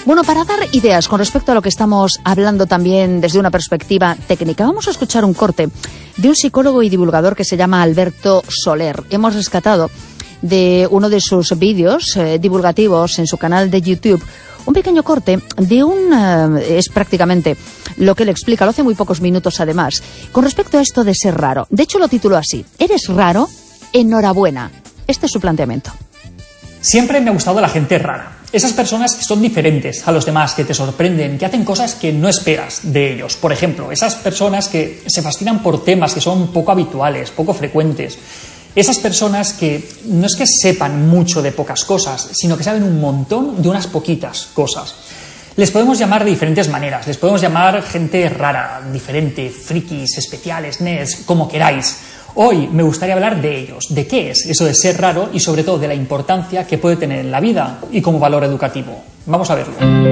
Bueno, para dar ideas con respecto a lo que estamos hablando también desde una perspectiva técnica, vamos a escuchar un corte de un psicólogo y divulgador que se llama Alberto Soler. Hemos rescatado de uno de sus vídeos divulgativos en su canal de YouTube un pequeño corte de es prácticamente lo que él explica, lo hace muy pocos minutos además, con respecto a esto de ser raro. De hecho lo tituló así: ¿eres raro? Enhorabuena. Este es su planteamiento. Siempre me ha gustado la gente rara. Esas personas que son diferentes a los demás, que te sorprenden, que hacen cosas que no esperas de ellos. Por ejemplo, esas personas que se fascinan por temas que son poco habituales, poco frecuentes. Esas personas que no es que sepan mucho de pocas cosas, sino que saben un montón de unas poquitas cosas. Les podemos llamar de diferentes maneras. Les podemos llamar gente rara, diferente, frikis, especiales, nerds, como queráis. Hoy me gustaría hablar de ellos, de qué es eso de ser raro y sobre todo de la importancia que puede tener en la vida y como valor educativo. Vamos a verlo.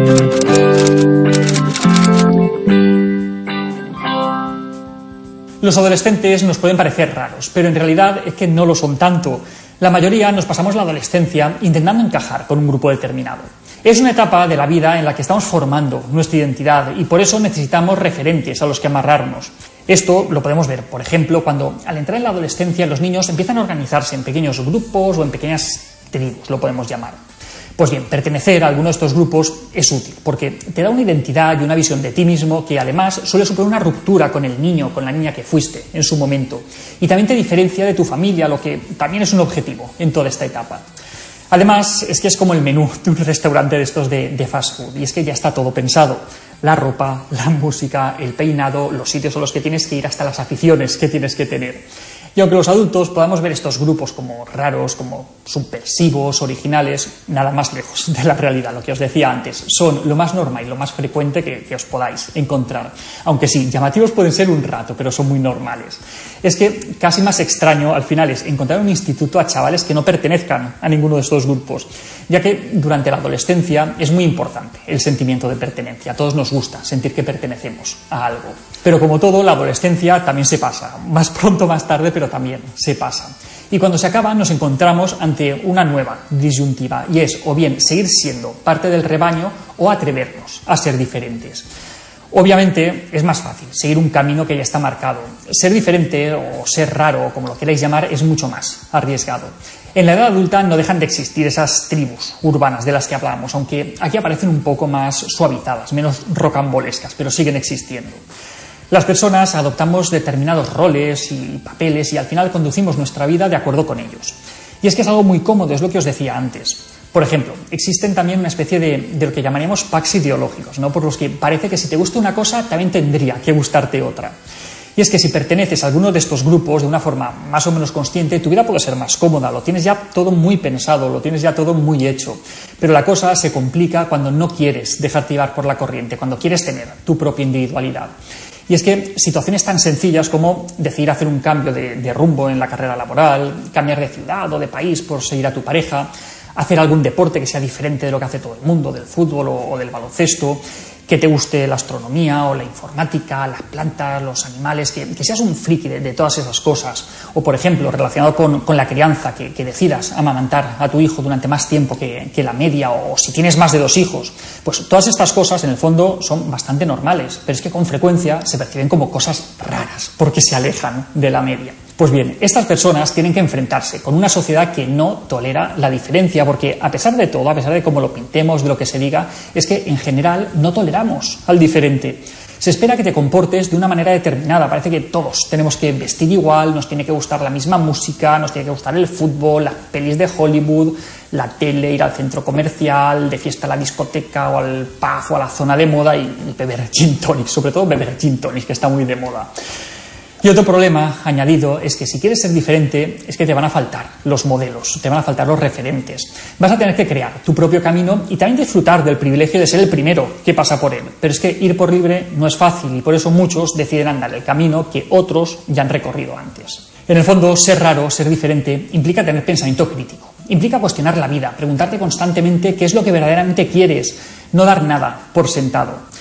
Los adolescentes nos pueden parecer raros, pero en realidad es que no lo son tanto. La mayoría nos pasamos la adolescencia intentando encajar con un grupo determinado. Es una etapa de la vida en la que estamos formando nuestra identidad y por eso necesitamos referentes a los que amarrarnos. Esto lo podemos ver, por ejemplo, cuando al entrar en la adolescencia los niños empiezan a organizarse en pequeños grupos o en pequeñas tribus, lo podemos llamar. Pues bien, pertenecer a alguno de estos grupos es útil porque te da una identidad y una visión de ti mismo que además suele suponer una ruptura con el niño, con la niña que fuiste en su momento. Y también te diferencia de tu familia, lo que también es un objetivo en toda esta etapa. Además, es que es como el menú de un restaurante de estos de fast food, y es que ya está todo pensado. La ropa, la música, el peinado, los sitios a los que tienes que ir, hasta las aficiones que tienes que tener. Y aunque los adultos podamos ver estos grupos como raros, como subversivos, originales, nada más lejos de la realidad, lo que os decía antes, son lo más normal y lo más frecuente que os podáis encontrar. Aunque sí, llamativos pueden ser un rato, pero son muy normales. Es que casi más extraño al final es encontrar un instituto a chavales que no pertenezcan a ninguno de estos grupos, ya que durante la adolescencia es muy importante el sentimiento de pertenencia. A todos nos gusta sentir que pertenecemos a algo. Pero como todo, la adolescencia también se pasa, más pronto, más tarde, pero también se pasa. Y cuando se acaba nos encontramos ante una nueva disyuntiva, y es o bien seguir siendo parte del rebaño o atrevernos a ser diferentes. Obviamente es más fácil seguir un camino que ya está marcado. Ser diferente o ser raro, como lo queráis llamar, es mucho más arriesgado. En la edad adulta no dejan de existir esas tribus urbanas de las que hablábamos, aunque aquí aparecen un poco más suavizadas, menos rocambolescas, pero siguen existiendo. Las personas adoptamos determinados roles y papeles y al final conducimos nuestra vida de acuerdo con ellos. Y es que es algo muy cómodo, es lo que os decía antes. Por ejemplo, existen también una especie de lo que llamaríamos packs ideológicos, ¿no? Por los que parece que si te gusta una cosa, también tendría que gustarte otra. Y es que si perteneces a alguno de estos grupos de una forma más o menos consciente, tu vida puede ser más cómoda, lo tienes ya todo muy pensado, lo tienes ya todo muy hecho. Pero la cosa se complica cuando no quieres dejarte llevar por la corriente, cuando quieres tener tu propia individualidad. Y es que situaciones tan sencillas como decidir hacer un cambio de rumbo en la carrera laboral, cambiar de ciudad o de país por seguir a tu pareja, hacer algún deporte que sea diferente de lo que hace todo el mundo, del fútbol o del baloncesto, que te guste la astronomía o la informática, las plantas, los animales, que seas un friki de todas esas cosas. O, por ejemplo, relacionado con la crianza, que decidas amamantar a tu hijo durante más tiempo que la media, o si tienes más de 2 hijos. Pues todas estas cosas, en el fondo, son bastante normales, pero es que con frecuencia se perciben como cosas raras, porque se alejan de la media. Pues bien, estas personas tienen que enfrentarse con una sociedad que no tolera la diferencia, porque a pesar de todo, a pesar de cómo lo pintemos, de lo que se diga, es que en general no toleramos al diferente. Se espera que te comportes de una manera determinada, parece que todos tenemos que vestir igual, nos tiene que gustar la misma música, nos tiene que gustar el fútbol, las pelis de Hollywood, la tele, ir al centro comercial, de fiesta a la discoteca o al pub o a la zona de moda y beber gin tonic, sobre todo beber gin tonic, que está muy de moda. Y otro problema añadido es que si quieres ser diferente es que te van a faltar los modelos, te van a faltar los referentes. Vas a tener que crear tu propio camino y también disfrutar del privilegio de ser el primero que pasa por él. Pero es que ir por libre no es fácil y por eso muchos deciden andar el camino que otros ya han recorrido antes. En el fondo, ser raro, ser diferente, implica tener pensamiento crítico. Implica cuestionar la vida, preguntarte constantemente qué es lo que verdaderamente quieres, no dar nada por sentado.